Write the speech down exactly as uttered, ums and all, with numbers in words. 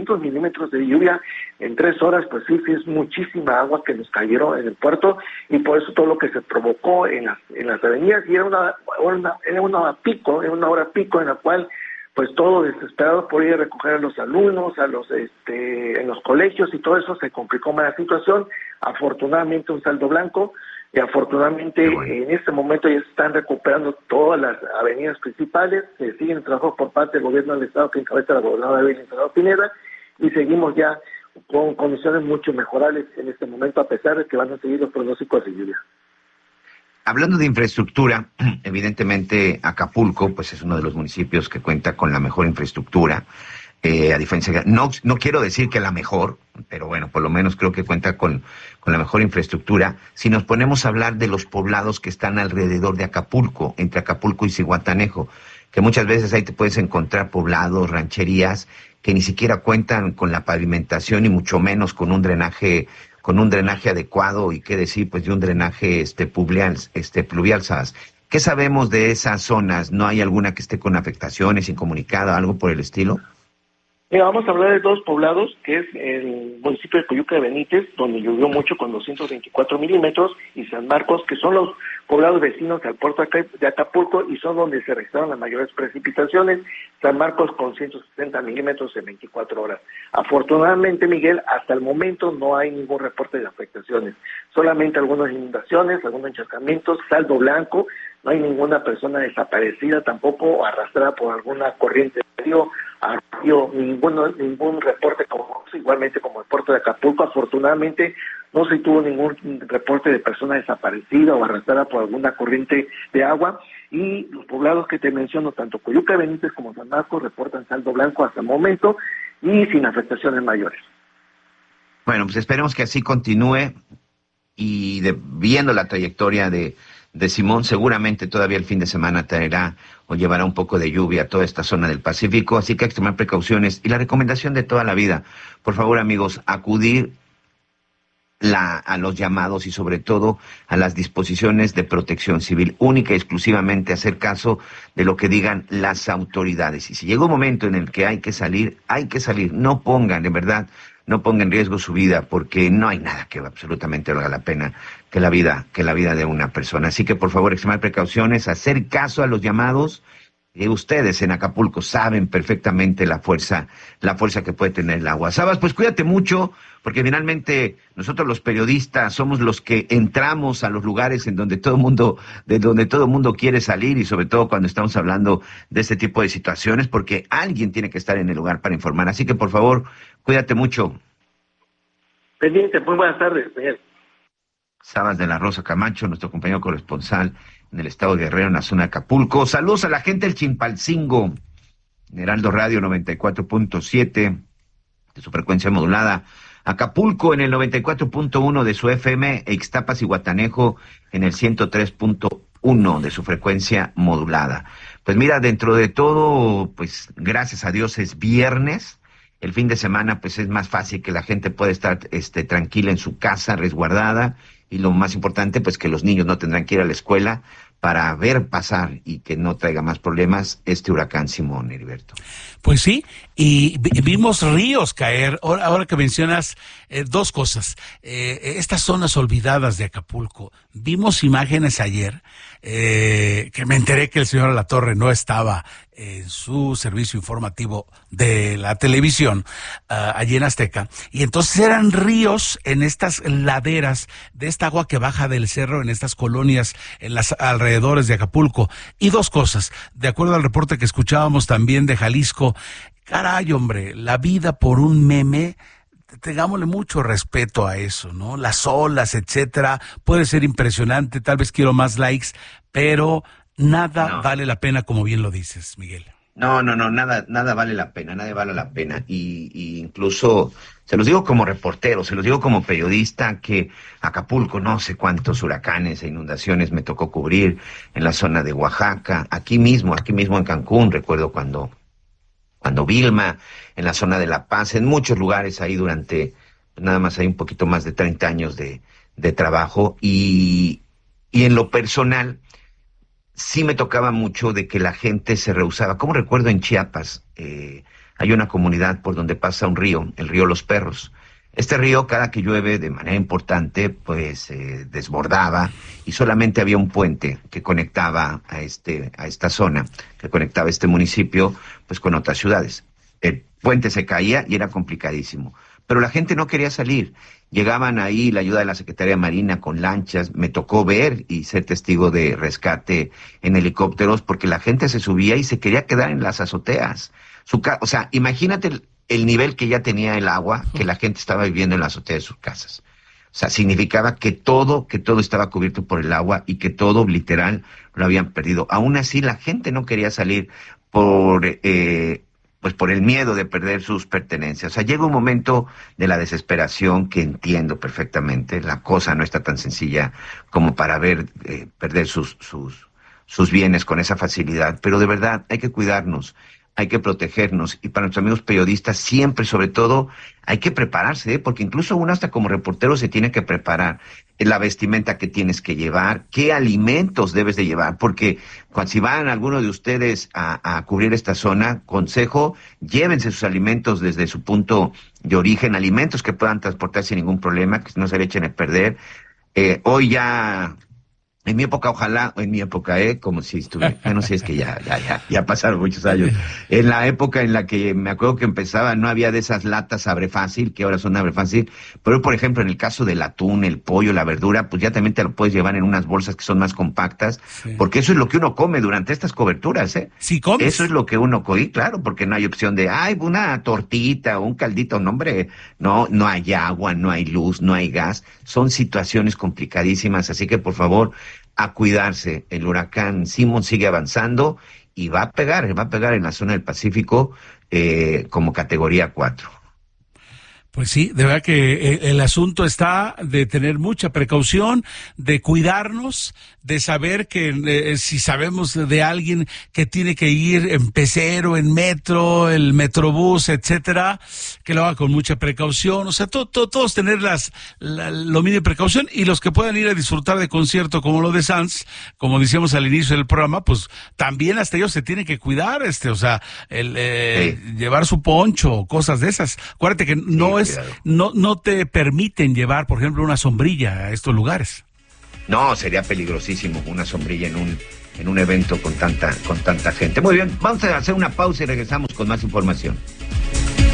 doscientos milímetros de lluvia en tres horas, pues sí, sí es muchísima agua que nos cayeron en el puerto, y por eso todo lo que se provocó en las, en las avenidas, y era una, una, era una hora pico, era una hora pico en la cual pues todo desesperado por ir a recoger a los alumnos, a los este en los colegios, y todo eso se complicó más la situación. Afortunadamente un saldo blanco, y afortunadamente bueno, en este momento ya se están recuperando todas las avenidas principales, se siguen trabajos por parte del gobierno del estado que encabeza la gobernadora Evelyn Salgado Pineda, y seguimos ya con condiciones mucho mejorables en este momento, a pesar de que van a seguir los pronósticos de lluvia. Hablando de infraestructura, evidentemente Acapulco pues es uno de los municipios que cuenta con la mejor infraestructura, eh, a diferencia de, no, no quiero decir que la mejor, pero bueno, por lo menos creo que cuenta con, con la mejor infraestructura. Si nos ponemos a hablar de los poblados que están alrededor de Acapulco, entre Acapulco y Zihuatanejo, que muchas veces ahí te puedes encontrar poblados, rancherías, que ni siquiera cuentan con la pavimentación y mucho menos con un drenaje con un drenaje adecuado, y qué decir, pues de un drenaje este pluvial, este pluvial, ¿sabes? ¿Qué sabemos de esas zonas? ¿No hay alguna que esté con afectaciones, incomunicada, algo por el estilo? Mira, vamos a hablar de dos poblados, que es el municipio de Coyuca de Benítez, donde llovió mucho con doscientos veinticuatro milímetros, y San Marcos, que son los poblados vecinos al puerto de Acapulco, y son donde se registraron las mayores precipitaciones. San Marcos con ciento sesenta milímetros en veinticuatro horas. Afortunadamente, Miguel, hasta el momento no hay ningún reporte de afectaciones, solamente algunas inundaciones, algunos encharcamientos, saldo blanco. No hay ninguna persona desaparecida tampoco, o arrastrada por alguna corriente de río, río ningún, ningún reporte, como igualmente como el puerto de Acapulco. Afortunadamente no se tuvo ningún reporte de persona desaparecida o arrastrada por alguna corriente de agua, y los poblados que te menciono, tanto Coyuca de Benítez como San Marcos, reportan saldo blanco hasta el momento y sin afectaciones mayores. Bueno, pues esperemos que así continúe, y de, viendo la trayectoria de de Simón, seguramente todavía el fin de semana traerá o llevará un poco de lluvia a toda esta zona del Pacífico, así que hay que tomar precauciones. Y la recomendación de toda la vida, por favor, amigos, acudir la, a los llamados y sobre todo a las disposiciones de protección civil, única y exclusivamente hacer caso de lo que digan las autoridades. Y si llega un momento en el que hay que salir, hay que salir. No pongan, de verdad, no pongan en riesgo su vida, porque no hay nada que absolutamente valga la pena que la vida, que la vida de una persona. Así que por favor, extremar precauciones, hacer caso a los llamados. Y ustedes en Acapulco saben perfectamente la fuerza, la fuerza que puede tener el agua. Sabas, pues cuídate mucho, porque finalmente nosotros los periodistas somos los que entramos a los lugares en donde todo el mundo, de donde todo el mundo quiere salir, y sobre todo cuando estamos hablando de este tipo de situaciones, porque alguien tiene que estar en el lugar para informar. Así que por favor, cuídate mucho. Pendiente, muy buenas tardes, Miguel. Sabas de la Rosa Camacho, nuestro compañero corresponsal en el estado de Guerrero, en la zona de Acapulco. Saludos a la gente del Chimpalcingo, Heraldo Radio noventa y cuatro punto siete de su frecuencia modulada, Acapulco en el noventa y cuatro punto uno de su F M, e Ixtapas y Guatanejo en el ciento tres punto uno de su frecuencia modulada. Pues mira, dentro de todo, pues gracias a Dios es viernes. El fin de semana pues es más fácil que la gente pueda estar este, tranquila en su casa, resguardada, y lo más importante pues que los niños no tendrán que ir a la escuela para ver pasar y que no traiga más problemas este huracán Simón, Heriberto. Pues sí, y vimos ríos caer. Ahora, ahora que mencionas eh, dos cosas, eh, estas zonas olvidadas de Acapulco, vimos imágenes ayer, eh, que me enteré que el señor Alatorre no estaba en su servicio informativo de la televisión, uh, allí en Azteca, y entonces eran ríos en estas laderas de esta agua que baja del cerro en estas colonias en las alrededores de Acapulco. Y dos cosas, de acuerdo al reporte que escuchábamos también de Jalisco, caray, hombre, la vida por un meme, tengámosle mucho respeto a eso, ¿no? Las olas, etcétera, puede ser impresionante, tal vez quiero más likes, pero nada no. vale la pena, como bien lo dices, Miguel. No, no, no, nada, nada vale la pena, nada vale la pena. Y, y incluso, se los digo como reportero, se los digo como periodista, que Acapulco, no sé cuántos huracanes e inundaciones me tocó cubrir en la zona de Oaxaca, aquí mismo, aquí mismo en Cancún, recuerdo cuando, cuando Vilma, en la zona de La Paz, en muchos lugares ahí durante, nada más hay un poquito más de treinta años de, de trabajo, y, y en lo personal, sí me tocaba mucho de que la gente se rehusaba. Como recuerdo en Chiapas, eh, hay una comunidad por donde pasa un río, el río Los Perros. Este río, cada que llueve de manera importante, pues eh, desbordaba y solamente había un puente que conectaba a este a esta zona, que conectaba este municipio pues con otras ciudades. El puente se caía y era complicadísimo, pero la gente no quería salir. Llegaban ahí la ayuda de la Secretaría de Marina con lanchas, me tocó ver y ser testigo de rescate en helicópteros porque la gente se subía y se quería quedar en las azoteas. Su ca- o sea, imagínate el, el nivel que ya tenía el agua, que la gente estaba viviendo en la azotea de sus casas. O sea, significaba que todo, que todo estaba cubierto por el agua y que todo, literal, lo habían perdido. Aún así, la gente no quería salir por... Eh, pues por el miedo de perder sus pertenencias. O sea, llega un momento de la desesperación que entiendo perfectamente. La cosa no está tan sencilla como para ver eh, perder sus, sus, sus bienes con esa facilidad, pero de verdad hay que cuidarnos, hay que protegernos, y para nuestros amigos periodistas siempre, sobre todo, hay que prepararse, ¿eh? Porque incluso uno hasta como reportero se tiene que preparar. La vestimenta que tienes que llevar, qué alimentos debes de llevar, porque cuando si van alguno de ustedes a, a cubrir esta zona, consejo, llévense sus alimentos desde su punto de origen, alimentos que puedan transportar sin ningún problema, que no se le echen a perder. Eh, hoy ya... En mi época, ojalá, en mi época, ¿eh? Como si estuviera, bueno, si es que ya, ya, ya, ya pasaron muchos años. En la época en la que me acuerdo que empezaba, no había de esas latas abre fácil, que ahora son abre fácil, pero por ejemplo, en el caso del atún, el pollo, la verdura, pues ya también te lo puedes llevar en unas bolsas que son más compactas, sí. Porque eso es lo que uno come durante estas coberturas, ¿eh? ¿Sí comes? Eso es lo que uno come, claro, porque no hay opción de, ay, una tortita o un caldito, no, hombre, no, no hay agua, no hay luz, no hay gas, son situaciones complicadísimas, así que por favor, a cuidarse. El huracán Simón sigue avanzando y va a pegar, va a pegar en la zona del Pacífico eh, como categoría cuatro. Pues sí, de verdad que el, el asunto está de tener mucha precaución, de cuidarnos, de saber que eh, si sabemos de alguien que tiene que ir en pecero, en metro, el metrobús, etcétera, que lo haga con mucha precaución. O sea, to, to, todos tener las, la, lo mínimo de precaución, y los que puedan ir a disfrutar de concierto como lo de Sanz, como decíamos al inicio del programa, pues también hasta ellos se tienen que cuidar, este, o sea, el eh, sí. llevar su poncho, cosas de esas. Acuérdate que no sí, es No, no te permiten llevar, por ejemplo, una sombrilla a estos lugares. No, sería peligrosísimo una sombrilla en un en un evento con tanta con tanta gente. Muy bien, vamos a hacer una pausa y regresamos con más información.